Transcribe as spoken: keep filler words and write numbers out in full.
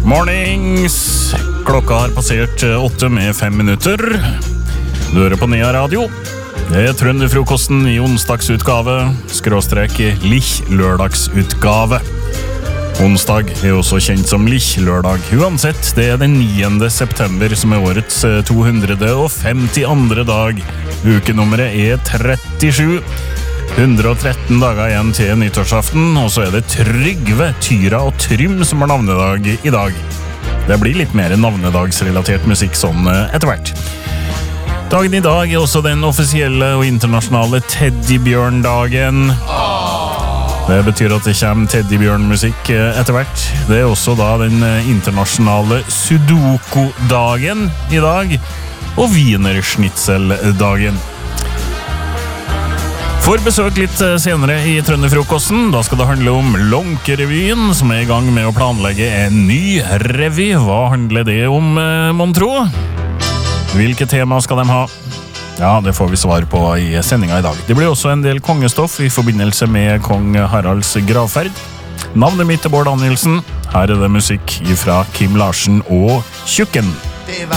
Mornings! Klokka har passert åtte med fem minutter. Du hører på Nea Radio. Det er Trønderfrokosten i onsdagsutgave, skråstrek Lich-lørdagsutgave. Onsdag er også kjent som Lich-lørdag. Uansett, det er den niende september som er årets to hundre og femti-andre dag. Ukenummeret er trettisju. hundre og tretten dager igjen til nyttårsaften, og så er det Trygve, Tyra og Trym som har navnedag i dag. Det blir litt mer navnedagsrelatert musikk sånn etter hvert. Dagen i dag er også den offisielle og internasjonale teddybjørndagen. Det betyr at det kommer teddybjørnmusikk etter hvert. Det er også da den internasjonale sudoku-dagen i dag, og wienerschnitzeldagen. For besøk litt senere i Trønderfrokosten. Da skal det handle om Lonkerevyen, som er i gang med å planlegge en ny revy. Hva handler det om, mon tro? Hvilke tema skal de ha? Ja, det får vi svar på i sendinga i dag. Det blir også en del kongestoff i forbindelse med kong Haralds gravferd. Navnet mitt er Bård Danielsen. Her er det musikk fra Kim Larsen og Tjukken. Det var